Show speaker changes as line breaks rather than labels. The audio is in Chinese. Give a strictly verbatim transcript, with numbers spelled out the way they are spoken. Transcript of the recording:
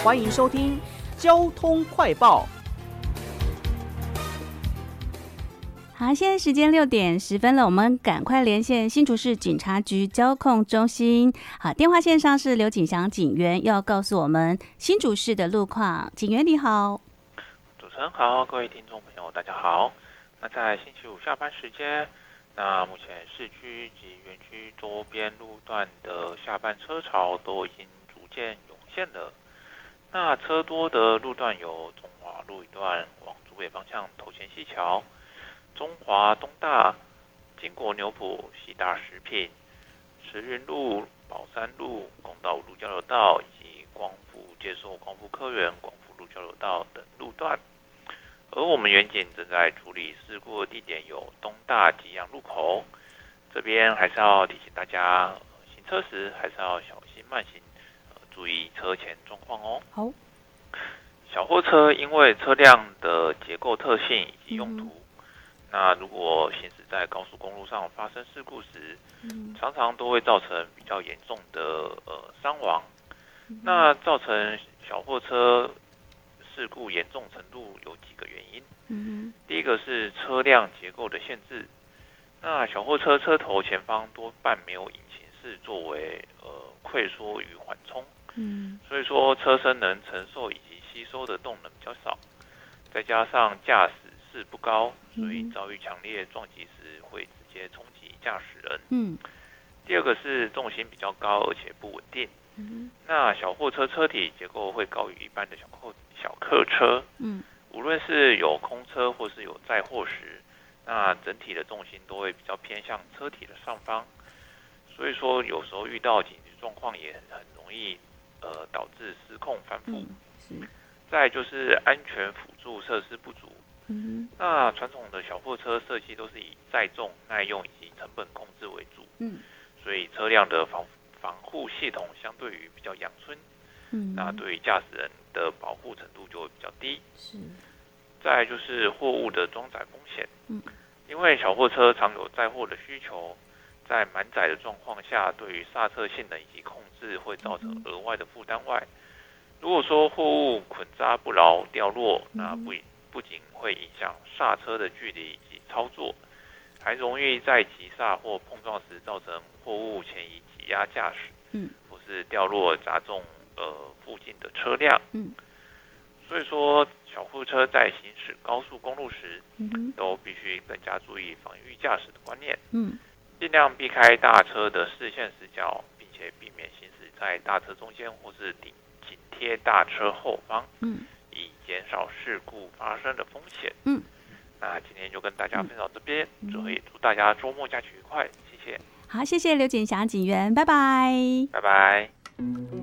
欢迎收听交通快报。
好，现在时间六点十分了，我们赶快连线新竹市警察局交控中心。好，电话线上是刘景祥警员，要告诉我们新竹市的路况。警员你好。
主持人好，各位听众朋友大家好。那在星期五下班时间，那目前市区及园区周边路段的下班车潮都已经逐渐涌现了。那车多的路段有中华路一段往竹北方向头前溪桥、中华东大经过牛埔西大食品、慈云路、宝山路、公道路交流道以及光复接受光复科园、光复路交流道等路段。而我们远警正在处理事故的地点有东大吉阳路口，这边还是要提醒大家，行车时还是要小心慢行，呃、注意车前状况哦。
好，
小货车因为车辆的结构特性以及用途，嗯、那如果行驶在高速公路上发生事故时，嗯、常常都会造成比较严重的呃伤亡。嗯、那造成小货车事故严重程度有几个原因。嗯、第一个是车辆结构的限制。那小货车车头前方多半没有引擎室作为呃溃缩与缓冲，嗯、所以说车身能承受以及吸收的动能比较少。再加上驾驶室不高，所以遭遇强烈撞击时会直接冲击驾驶人。嗯、第二个是重心比较高而且不稳定。嗯、那小货车车体结构会高于一般的小客小客车，嗯，无论是有空车或是有载货时，那整体的重心都会比较偏向车体的上方，所以说有时候遇到紧急状况也很容易呃导致失控翻覆。嗯、再来就是安全辅助设施不足。嗯、那传统的小货车设计都是以载重、耐用以及成本控制为主，嗯，所以车辆的防防护系统相对于比较阳春，嗯，那对于驾驶人的保护程度就会比较低。是。再来就是货物的装载风险，嗯，因为小货车常有载货的需求，在满载的状况下，对于刹车性能以及控制会造成额外的负担外，如果说货物捆扎不牢掉落，那不不仅会影响刹车的距离以及操作，还容易在急刹或碰撞时造成货物前移挤压驾驶，嗯，或是掉落砸中呃附近的车辆，嗯，所以说小货车在行驶高速公路时，嗯，都必须更加注意防御驾驶的观念，嗯，尽量避开大车的视线死角，并且避免行驶在大车中间或是顶紧贴大车后方，嗯，以减少事故发生的风险，嗯。那今天就跟大家分享到这边，最后也祝大家周末假期愉快，谢谢。
好，谢谢刘景祥警员，拜拜，
拜拜。